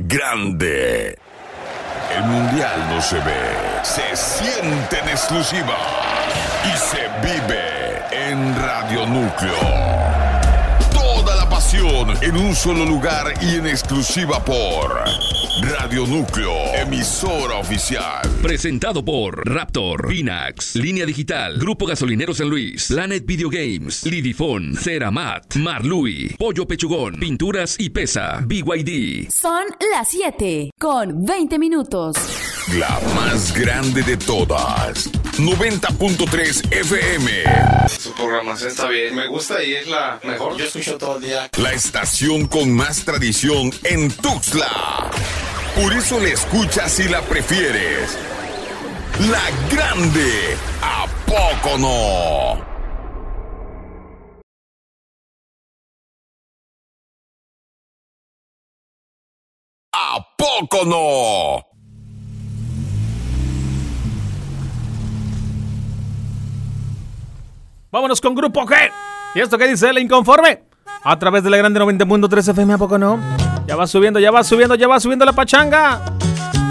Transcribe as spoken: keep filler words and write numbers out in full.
grande. El mundial no se ve, se siente en exclusiva y se vive en Radio Núcleo. Toda la pasión en un solo lugar y en exclusiva por Radio Núcleo, emisora oficial. Presentado por Raptor, Pinax, Línea Digital, Grupo Gasolinero San Luis, Planet Video Games, Lidifón, Ceramat, Marlui, Pollo Pechugón, Pinturas y Pesa, B Y D. Son las siete con veinte minutos. La más grande de todas, noventa punto tres F M. Su programación está bien, me gusta y es la mejor. Yo escucho todo el día. La estación con más tradición en Tuxtla. Por eso la escuchas y la prefieres. La grande, ¿a poco no? ¿A poco no? Vámonos con Grupo G. ¿Y esto qué dice el inconforme? A través de la grande noventa punto tres F M, ¿a poco no? Ya va subiendo, ya va subiendo, ya va subiendo la pachanga.